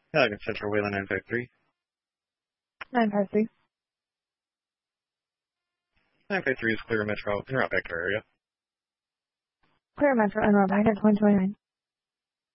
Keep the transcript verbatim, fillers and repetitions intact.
Pelican Central, Wayland nine five three. nine five three. nine five three is clear metro, en route back to our area. Clear Metro, en route back at twenty twenty-nine.